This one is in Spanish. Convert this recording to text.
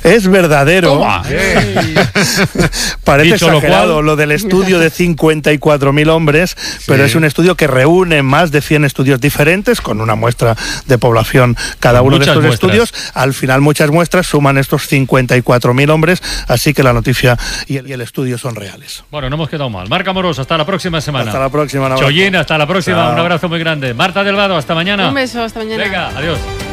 es verdadero. Parece Dicho exagerado lo del estudio de 54.000 hombres, pero es un estudio que reúne más de 100 estudios diferentes con una muestra de población cada uno de estos estudios. Al final muchas muestras suman estos 54.000 hombres, así que la noticia y el estudio son reales. Bueno, no hemos quedado mal. Marc Amorós, hasta la próxima semana. Hasta la próxima. Chollín, hasta la próxima. Chao. Un abrazo muy grande. Marta Delgado, hasta mañana. Un beso, hasta mañana. Venga, adiós.